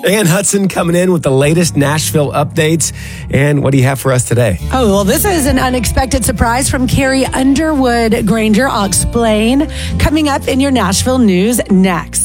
Ann Hudson coming in with the latest Nashville updates. And what do you have for us today? Oh, well, this is an unexpected surprise from Carrie Underwood Granger. I'll explain coming up in your Nashville news next.